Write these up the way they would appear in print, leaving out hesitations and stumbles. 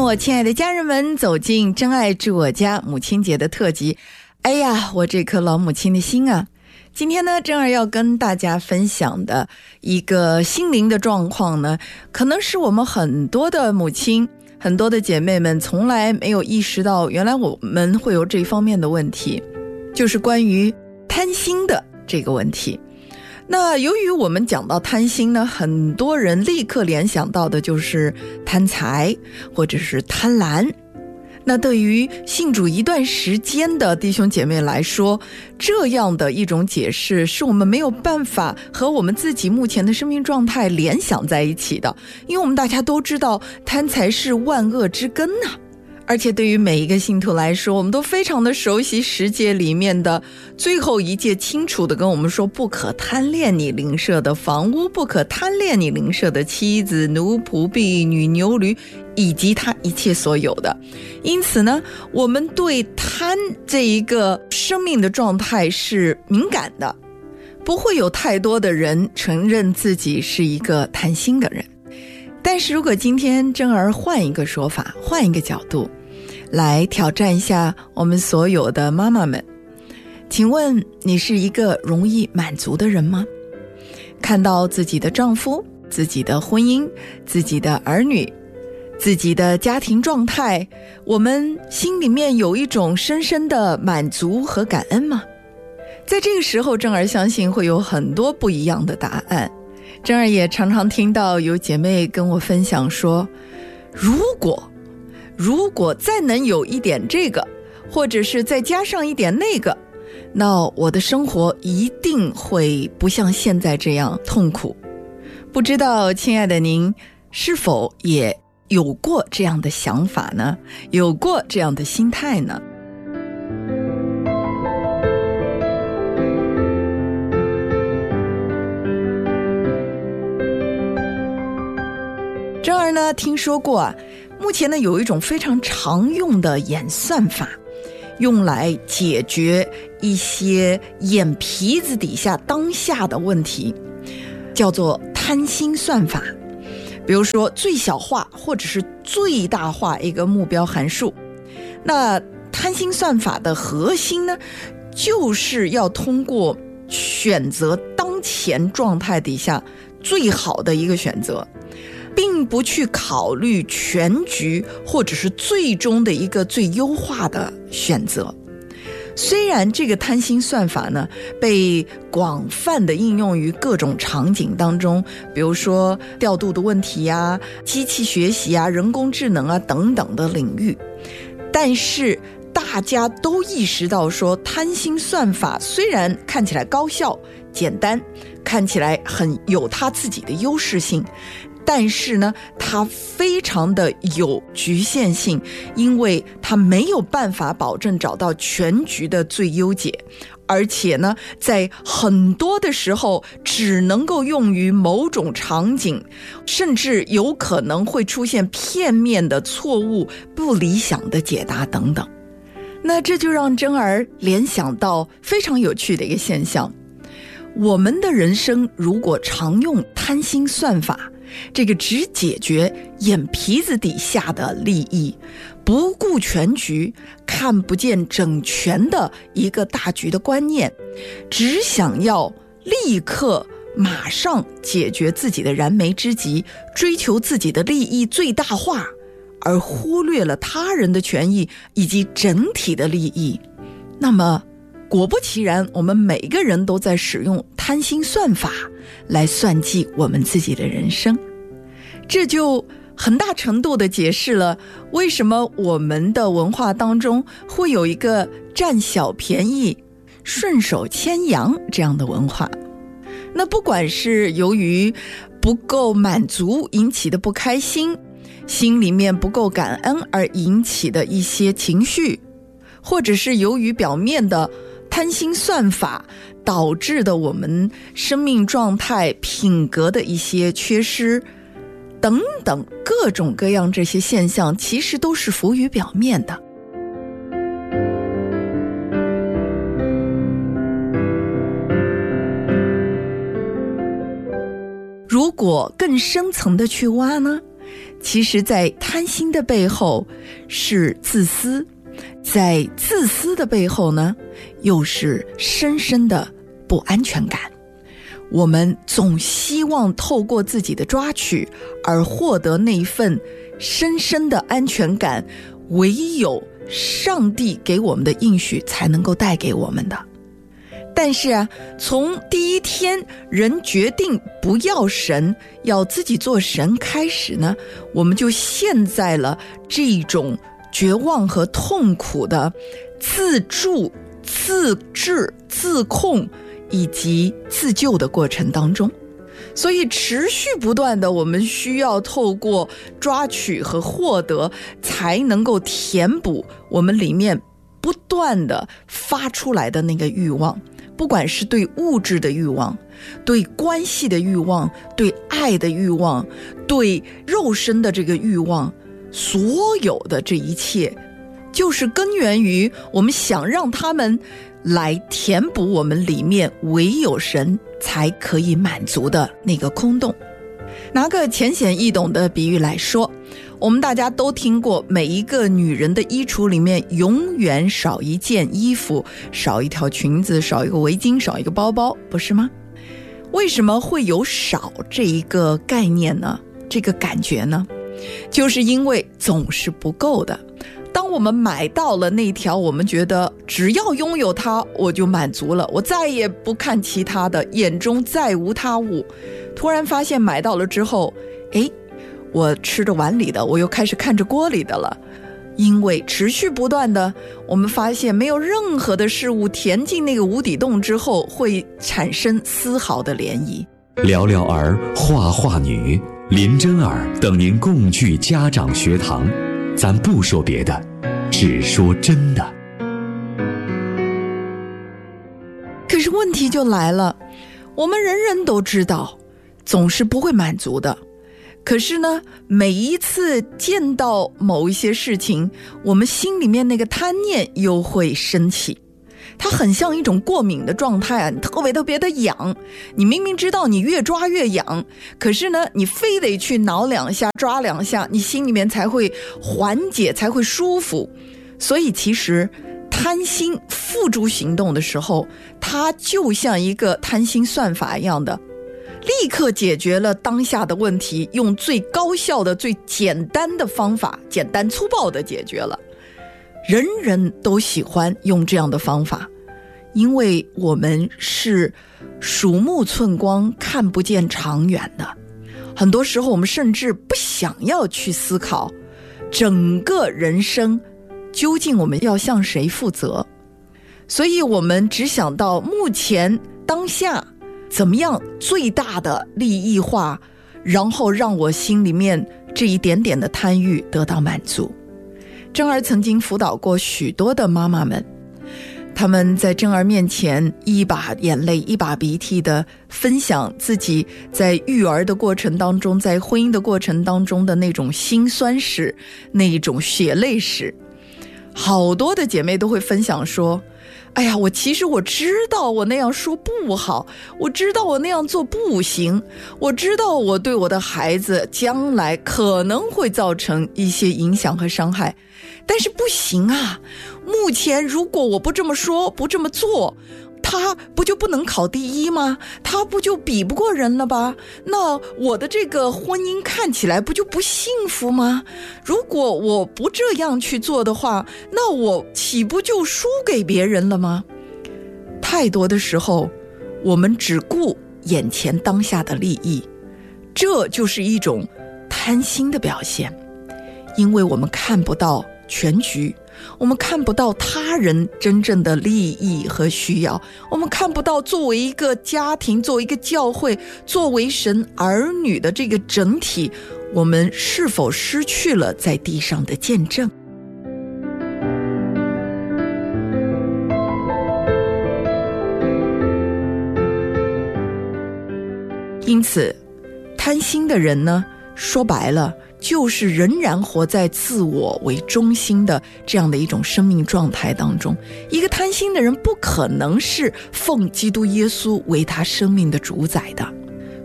我亲爱的家人们，走进真爱住我家母亲节的特辑。哎呀，我这颗老母亲的心啊！今天呢，真儿要跟大家分享的一个心灵的状况呢，可能是我们很多的母亲、很多的姐妹们从来没有意识到，原来我们会有这方面的问题，就是关于贪心的这个问题。那由于我们讲到贪心呢，很多人立刻联想到的就是贪财或者是贪婪。那对于信主一段时间的弟兄姐妹来说，这样的一种解释是我们没有办法和我们自己目前的生命状态联想在一起的，因为我们大家都知道贪财是万恶之根啊。而且对于每一个信徒来说，我们都非常的熟悉十诫里面的最后一诫，清楚的跟我们说，不可贪恋你邻舍的房屋，不可贪恋你邻舍的妻子、奴仆、婢女、牛驴，以及他一切所有的。因此呢，我们对贪这一个生命的状态是敏感的，不会有太多的人承认自己是一个贪心的人。但是如果今天真儿换一个说法，换一个角度来挑战一下我们所有的妈妈们，请问你是一个容易满足的人吗？看到自己的丈夫、自己的婚姻、自己的儿女、自己的家庭状态，我们心里面有一种深深的满足和感恩吗？在这个时候，真儿相信会有很多不一样的答案。真儿也常常听到有姐妹跟我分享说，如果再能有一点这个，或者是再加上一点那个，那我的生活一定会不像现在这样痛苦。不知道亲爱的您是否也有过这样的想法呢？有过这样的心态呢？真儿呢听说过啊，目前呢有一种非常常用的演算法，用来解决一些眼皮子底下当下的问题，叫做贪心算法。比如说最小化或者是最大化一个目标函数。那贪心算法的核心呢，就是要通过选择当前状态底下最好的一个选择，并不去考虑全局或者是最终的一个最优化的选择。虽然这个贪心算法呢被广泛的应用于各种场景当中，比如说调度的问题啊、机器学习啊、人工智能啊等等的领域，但是大家都意识到说，贪心算法虽然看起来高效简单，看起来很有它自己的优势性，但是呢它非常的有局限性，因为它没有办法保证找到全局的最优解，而且呢在很多的时候只能够用于某种场景，甚至有可能会出现片面的错误、不理想的解答等等。那这就让真儿联想到非常有趣的一个现象，我们的人生如果常用贪心算法，这个只解决眼皮子底下的利益，不顾全局，看不见整全的一个大局的观念，只想要立刻马上解决自己的燃眉之急，追求自己的利益最大化，而忽略了他人的权益以及整体的利益，那么果不其然，我们每个人都在使用贪心算法来算计我们自己的人生。这就很大程度地解释了为什么我们的文化当中会有一个占小便宜、顺手牵羊这样的文化。那不管是由于不够满足引起的不开心，心里面不够感恩而引起的一些情绪，或者是由于表面的贪心算法导致的我们生命状态、品格的一些缺失等等，各种各样这些现象其实都是浮于表面的。如果更深层的去挖呢， 其实在贪心的背后是自私，在自私的背后呢，又是深深的不安全感。我们总希望透过自己的抓取而获得那一份深深的安全感，唯有上帝给我们的应许才能够带给我们的。但是啊，从第一天人决定不要神，要自己做神开始呢，我们就陷在了这种绝望和痛苦的自助、自治、自控以及自救的过程当中。所以持续不断的，我们需要透过抓取和获得，才能够填补我们里面不断的发出来的那个欲望，不管是对物质的欲望，对关系的欲望，对爱的欲望，对肉身的这个欲望，所有的这一切就是根源于我们想让他们来填补我们里面唯有神才可以满足的那个空洞。拿个浅显易懂的比喻来说，我们大家都听过，每一个女人的衣橱里面永远少一件衣服，少一条裙子，少一个围巾，少一个包包，不是吗？为什么会有少这一个概念呢？这个感觉呢？就是因为总是不够的。当我们买到了那条我们觉得只要拥有它我就满足了，我再也不看其他的，眼中再无他物，突然发现买到了之后，我吃着碗里的，我又开始看着锅里的了。因为持续不断的，我们发现没有任何的事物填进那个无底洞之后会产生丝毫的涟漪。 聊聊儿画画女林真儿等您共聚家长学堂，咱不说别的，只说真的。 可是问题就来了，我们人人都知道总是不会满足的，可是呢，每一次见到某一些事情，我们心里面那个贪念又会升起。它很像一种过敏的状态，特别特别的痒，你明明知道你越抓越痒，可是呢你非得去挠两下抓两下，你心里面才会缓解，才会舒服。所以其实贪心付诸行动的时候，它就像一个贪心算法一样的，立刻解决了当下的问题，用最高效的最简单的方法，简单粗暴的解决了。人人都喜欢用这样的方法，因为我们是鼠目寸光，看不见长远的。很多时候我们甚至不想要去思考整个人生究竟我们要向谁负责，所以我们只想到目前当下怎么样最大的利益化，然后让我心里面这一点点的贪欲得到满足。真儿曾经辅导过许多的妈妈们，他们在真儿面前一把眼泪一把鼻涕的分享自己在育儿的过程当中，在婚姻的过程当中的那种辛酸史，那一种血泪史。好多的姐妹都会分享说，哎呀，其实我知道我那样说不好，我知道我那样做不行，我知道我对我的孩子将来可能会造成一些影响和伤害，但是不行啊，目前如果我不这么说，不这么做，他不就不能考第一吗？他不就比不过人了吧？那我的这个婚姻看起来不就不幸福吗？如果我不这样去做的话，那我岂不就输给别人了吗？太多的时候我们只顾眼前当下的利益，这就是一种贪心的表现。因为我们看不到全局，我们看不到他人真正的利益和需要，我们看不到作为一个家庭，作为一个教会，作为神儿女的这个整体，我们是否失去了在地上的见证。因此贪心的人呢，说白了就是仍然活在自我为中心的这样的一种生命状态当中。一个贪心的人不可能是奉基督耶稣为他生命的主宰的。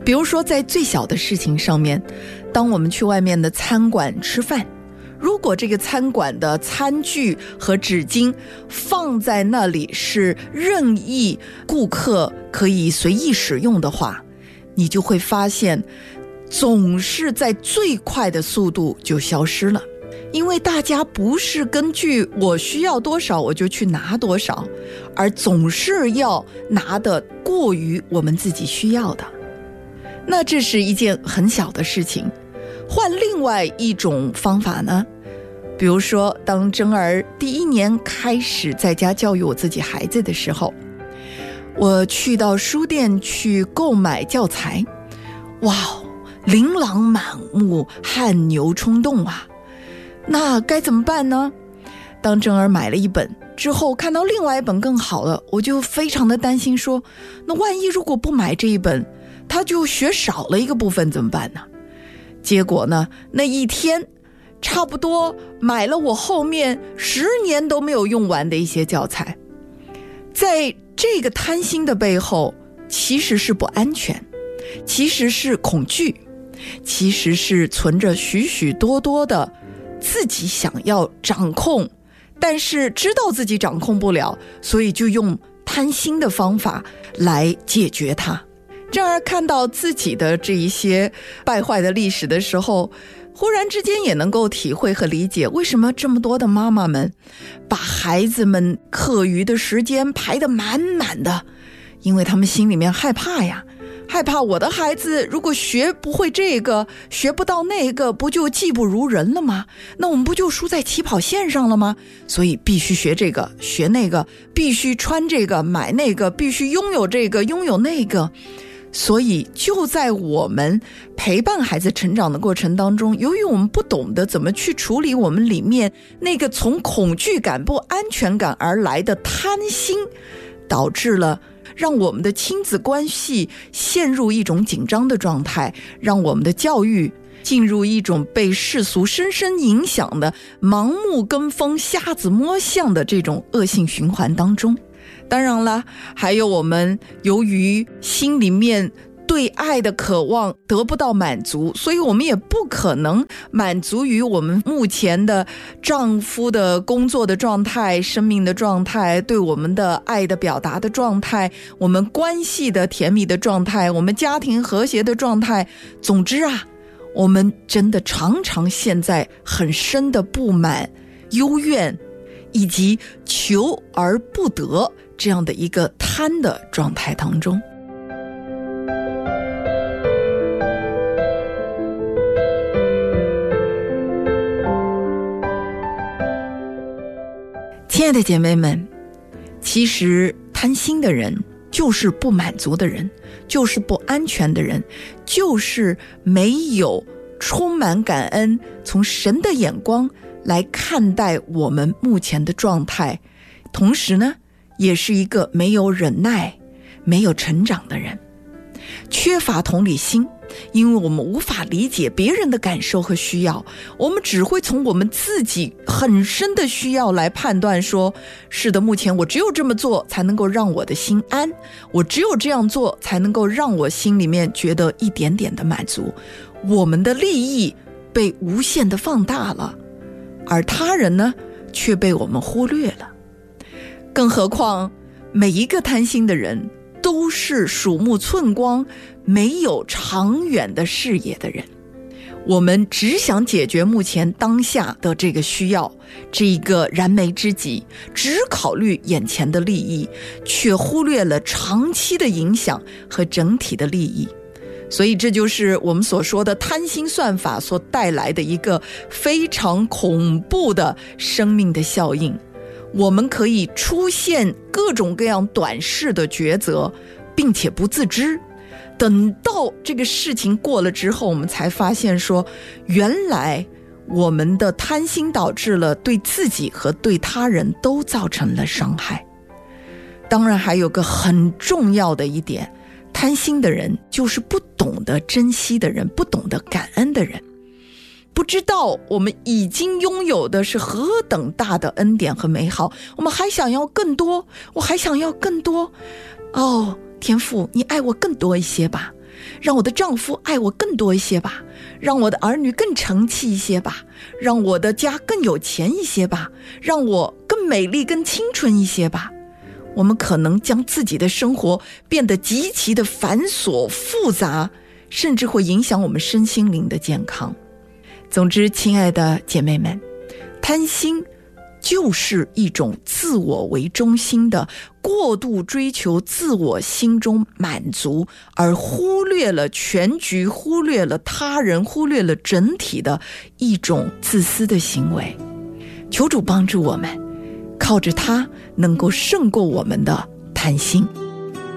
比如说在最小的事情上面，当我们去外面的餐馆吃饭，如果这个餐馆的餐具和纸巾放在那里是任意顾客可以随意使用的话，你就会发现总是在最快的速度就消失了。因为大家不是根据我需要多少我就去拿多少，而总是要拿得过于我们自己需要的。那这是一件很小的事情。换另外一种方法呢，比如说当珍儿第1年开始在家教育我自己孩子的时候，我去到书店去购买教材，哇，琳琅满目，汗牛充栋啊。那该怎么办呢？当珍儿买了一本之后，看到另外一本更好了，我就非常的担心说，那万一如果不买这一本，他就学少了一个部分怎么办呢？结果呢，那一天差不多买了我后面10年都没有用完的一些教材。在这个贪心的背后，其实是不安全，其实是恐惧，其实是存着许许多多的自己想要掌控，但是知道自己掌控不了，所以就用贪心的方法来解决它。这儿看到自己的这一些败坏的历史的时候，忽然之间也能够体会和理解为什么这么多的妈妈们把孩子们课余的时间排得满满的，因为他们心里面害怕呀，害怕我的孩子如果学不会这个，学不到那个，不就技不如人了吗？那我们不就输在起跑线上了吗？所以必须学这个学那个，必须穿这个买那个，必须拥有这个拥有那个。所以就在我们陪伴孩子成长的过程当中，由于我们不懂得怎么去处理我们里面那个从恐惧感不安全感而来的贪心，导致了让我们的亲子关系陷入一种紧张的状态，让我们的教育进入一种被世俗深深影响的盲目跟风瞎子摸象的这种恶性循环当中。当然了，还有我们由于心里面对爱的渴望得不到满足，所以我们也不可能满足于我们目前的丈夫的工作的状态、生命的状态、对我们的爱的表达的状态、我们关系的甜蜜的状态、我们家庭和谐的状态。总之啊，我们真的常常陷在很深的不满、幽怨以及求而不得这样的一个贪的状态当中。亲爱的姐妹们，其实贪心的人就是不满足的人，就是不安全的人，就是没有充满感恩，从神的眼光来看待我们目前的状态，同时呢，也是一个没有忍耐、没有成长的人，缺乏同理心。因为我们无法理解别人的感受和需要，我们只会从我们自己很深的需要来判断说，是的，目前我只有这么做才能够让我的心安，我只有这样做才能够让我心里面觉得一点点的满足。我们的利益被无限的放大了，而他人呢，却被我们忽略了。更何况每一个贪心的人都是鼠目寸光、没有长远的视野的人。我们只想解决目前当下的这个需要，这一个燃眉之急，只考虑眼前的利益，却忽略了长期的影响和整体的利益。所以这就是我们所说的贪心算法所带来的一个非常恐怖的生命的效应。我们可以出现各种各样短视的抉择，并且不自知，等到这个事情过了之后，我们才发现说，原来我们的贪心导致了对自己和对他人都造成了伤害。当然还有个很重要的一点，贪心的人就是不懂得珍惜的人，不懂得感恩的人，不知道我们已经拥有的是何等大的恩典和美好，我们还想要更多，我还想要更多。哦，天父，你爱我更多一些吧， 让我的丈夫爱我更多一些吧，让我的儿女更成器一些吧，让我的家更有钱一些吧，让我更美丽更青春一些吧。我们可能将自己的生活变得极其的繁琐复杂，甚至会影响我们身心灵的健康。总之，亲爱的姐妹们，贪心就是一种自我为中心的过度追求自我心中满足，而忽略了全局，忽略了他人，忽略了整体的一种自私的行为。求主帮助我们，靠着他能够胜过我们的贪心。